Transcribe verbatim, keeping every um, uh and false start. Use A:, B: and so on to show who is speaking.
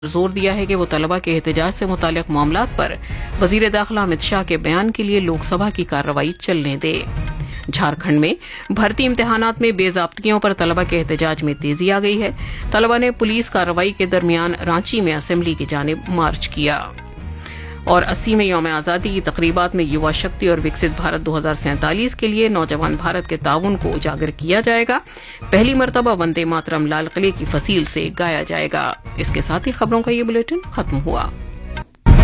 A: जोर दिया है कि वो तलबा के एहतजाज से मुताल्लिक मामलात पर वजीर दाखिला अमित शाह के बयान के लिए लोकसभा की कार्रवाई चलने दे। झारखंड में भर्ती इम्तिहानात में बेजाब्तियों पर तलबा के एहतजाज में तेजी आ गई है। तलबा ने पुलिस कार्रवाई के दरमियान रांची में असेंबली की जानिब मार्च किया। और अस्सीवें यौम आज़ादी की तकरीबात में युवा शक्ति और विकसित भारत दो हजार सैंतालीस के लिए नौजवान भारत के ताउन को उजागर किया जाएगा। पहली मरतबा वंदे मातरम लाल किले की फसील से गाया जाएगा। इसके साथ ही खबरों का ये बुलेटिन खत्म हुआ।